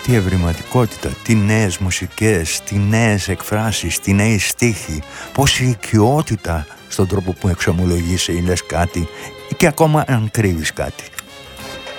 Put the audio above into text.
τι ευρηματικότητα, τι νέες μουσικές, τι νέες εκφράσεις, τι νέοι στίχοι, πόση οικειότητα στον τρόπο που εξομολογείς ή λες κάτι ή και ακόμα αν κρύβεις κάτι.